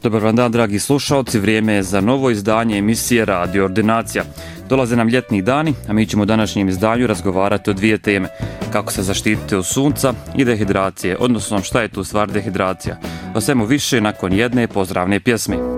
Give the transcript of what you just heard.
Dobar vam dan, dragi slušalci, vrijeme je za novo izdanje emisije Radio Ordinacija. Dolaze nam ljetni dani, a mi ćemo u današnjem izdanju razgovarati o dvije teme. Kako se zaštititi od sunca i dehidracije, odnosno šta je tu stvar dehidracija. O svemu više nakon jedne pozdravne pjesme.